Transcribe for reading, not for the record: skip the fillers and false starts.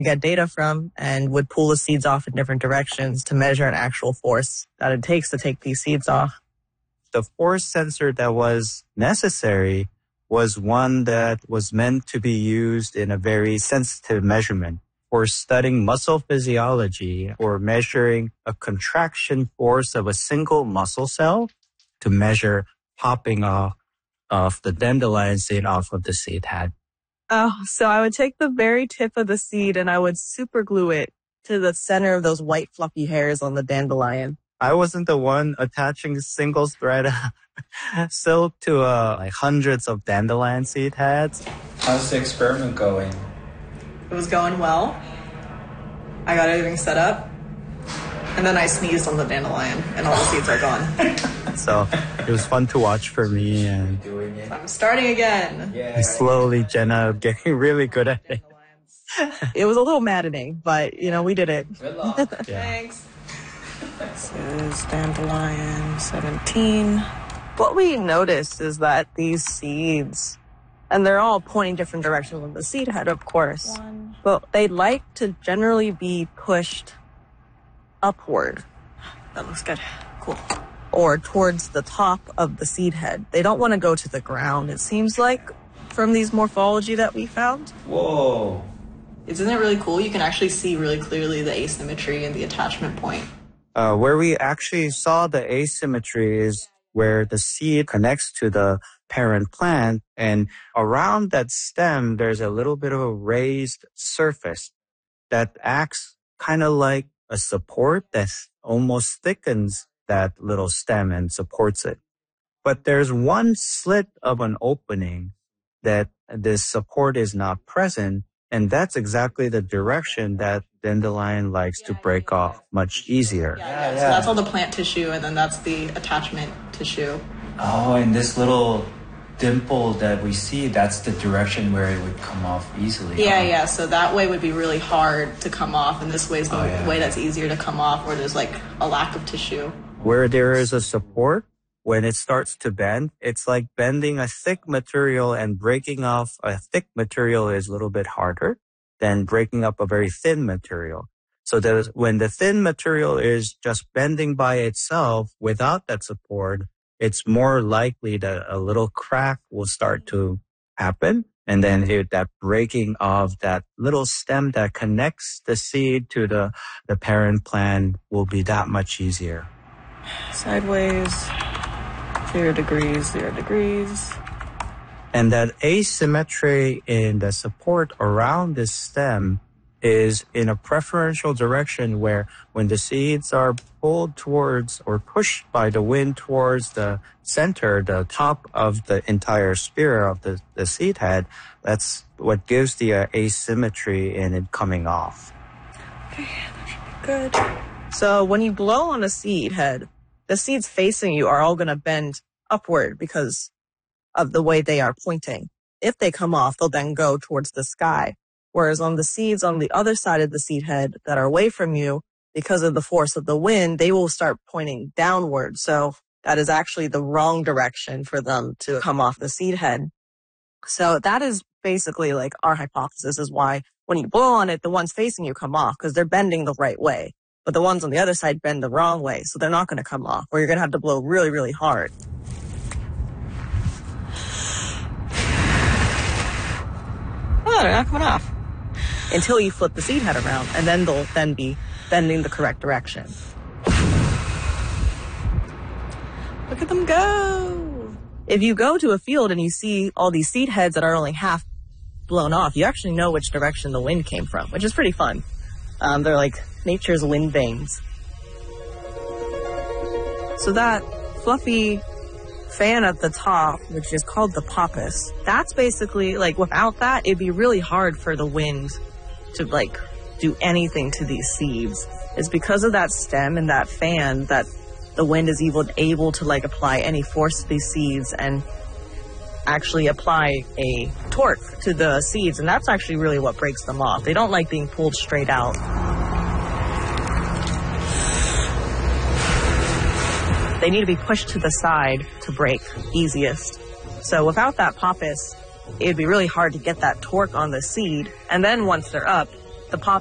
get data from and would pull the seeds off in different directions to measure an actual force that it takes to take these seeds off. The force sensor that was necessary was one that was meant to be used in a very sensitive measurement for studying muscle physiology or measuring a contraction force of a single muscle cell to measure popping off of the dandelion seed off of the seed head. Oh, so I would take the very tip of the seed and I would super glue it to the center of those white fluffy hairs on the dandelion. I wasn't the one attaching single thread silk to like hundreds of dandelion seed heads. How's the experiment going? It was going well. I got everything set up. And then I sneezed on the dandelion and all the seeds are gone. So it was fun to watch for me. And so I'm starting again. Yeah. Slowly, Jenna getting really good at it. It was a little maddening, but we did it. Good luck. Yeah. Thanks. This is dandelion 17. What we noticed is that these seeds, and they're all pointing different directions on the seed head, of course, but they like to generally be pushed upward. That looks good. Cool. Or towards the top of the seed head. They don't want to go to the ground, it seems like, from these morphology that we found. Whoa. Isn't it really cool? You can actually see really clearly the asymmetry and the attachment point. Where we actually saw the asymmetry is where the seed connects to the parent plant, and around that stem, there's a little bit of a raised surface that acts kind of like a support that almost thickens that little stem and supports it. But there's one slit of an opening that this support is not present, and that's exactly the direction that dandelion likes to break off much easier. Yeah. So that's all the plant tissue, and then that's the attachment tissue. Oh, and this little dimple that we see, that's the direction where it would come off easily. Yeah. So that way would be really hard to come off, and this way is the way that's easier to come off, where there's like a lack of tissue. Where there is a support, when it starts to bend, it's like bending a thick material, and breaking off a thick material is a little bit harder than breaking up a very thin material. So that when the thin material is just bending by itself without that support, it's more likely that a little crack will start to happen. And then that breaking of that little stem that connects the seed to the parent plant will be that much easier. Sideways, 0 degrees, 0 degrees. And that asymmetry in the support around this stem is in a preferential direction, where when the seeds are pulled towards or pushed by the wind towards the center, the top of the entire sphere of the seed head, that's what gives the asymmetry in it coming off. Okay, that should be good. So when you blow on a seed head, the seeds facing you are all going to bend upward because of the way they are pointing. If they come off, they'll then go towards the sky. Whereas on the seeds on the other side of the seed head that are away from you, because of the force of the wind, they will start pointing downward. So that is actually the wrong direction for them to come off the seed head. So that is basically like our hypothesis is why when you blow on it, the ones facing you come off because they're bending the right way. But the ones on the other side bend the wrong way. So they're not going to come off, or you're going to have to blow really, really hard. Oh, they're not coming off. Until you flip the seed head around, and then they'll then be bending the correct direction. Look at them go. If you go to a field and you see all these seed heads that are only half blown off, you actually know which direction the wind came from, which is pretty fun. They're like nature's wind vanes. So that fluffy fan at the top, which is called the poppus, that's basically like, without that, it'd be really hard for the wind to like do anything to these seeds. It's because of that stem and that fan that the wind is able to like apply any force to these seeds and actually apply a torque to the seeds, and that's actually really what breaks them off. They don't like being pulled straight out. They need to be pushed to the side to break easiest. So without that poppus, it'd be really hard to get that torque on the seed. And then once they're up, the pop